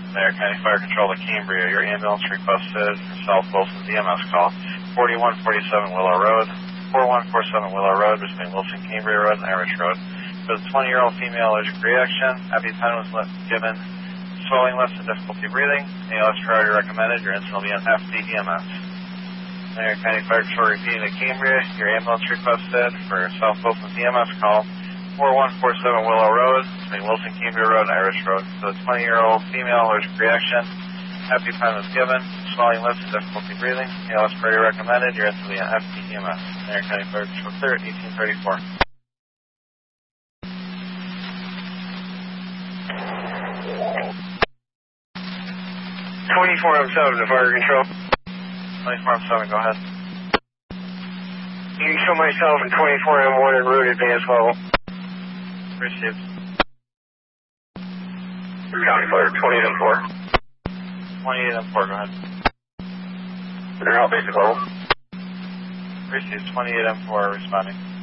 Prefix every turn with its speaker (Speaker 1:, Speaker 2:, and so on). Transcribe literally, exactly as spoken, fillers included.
Speaker 1: There, County Fire Control to Cambria. Your ambulance requested for South Wilson's E M S call. forty-one forty-seven Willow Road. forty-one forty-seven Willow Road between Wilson, Cambria Road and Irish Road. For the twenty-year-old female allergic reaction, EpiPen was given. Swelling lips and difficulty breathing. A L S priority recommended. Your incident will be on F D E M S. There, County Fire Control repeating to Cambria. Your ambulance requested for South Wilson's E M S call. forty-one forty-seven Willow Road between Wilson, Cambria Road and Irish Road. For the twenty-year-old female allergic reaction, EpiPen was given. Swelling lips and difficulty breathing. A L S priority recommended. Your incident will be on F D E M S. There, County Fire Control clear at eighteen thirty-four.
Speaker 2: twenty-four oh seven to Fire Control.
Speaker 1: twenty-four oh seven, go ahead.
Speaker 2: You can show myself at twenty-four M one in route advance level.
Speaker 1: Received.
Speaker 2: County Fire, twenty-eight M four.
Speaker 1: twenty-eight M four, go ahead.
Speaker 2: They're out basic level.
Speaker 1: Received, twenty-eight M four responding.